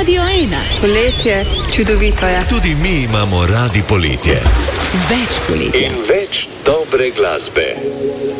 Radio 1. Poletje, čudovito je. Tudi mi imamo radi poletje. Več poletja. In več dobre glasbe.